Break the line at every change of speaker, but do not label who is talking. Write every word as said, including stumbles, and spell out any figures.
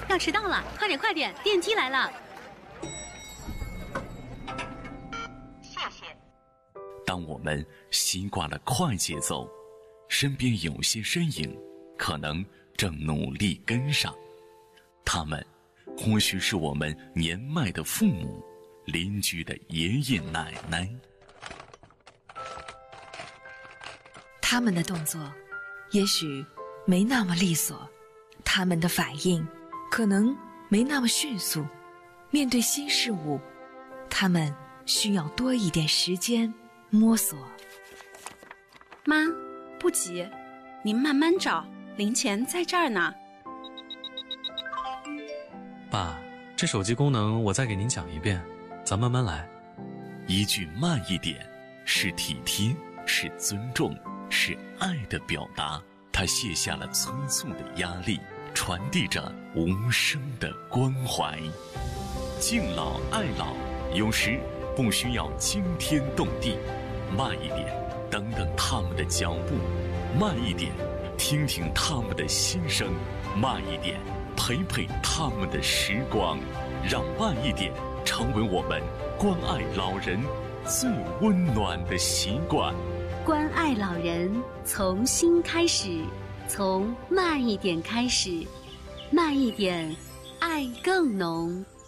要迟到了，快点快点，电梯来了。
谢谢。
当我们习惯了快节奏，身边有些身影可能正努力跟上，他们或许是我们年迈的父母、邻居的爷爷奶奶。
他们的动作也许没那么利索，他们的反应可能没那么迅速，面对新事物，他们需要多一点时间摸索。
妈，不急，您慢慢找，零钱在这儿呢。
爸，这手机功能我再给您讲一遍，咱慢慢来。
一句慢一点，是体贴，是尊重，是爱的表达。他卸下了催促的压力，传递着无声的关怀。敬老爱老，有时不需要惊天动地，慢一点，等等他们的脚步；慢一点，听听他们的心声；慢一点，陪陪他们的时光。让慢一点成为我们关爱老人最温暖的习惯。
关爱老人，从心开始，从慢一点开始，慢一点，爱更浓。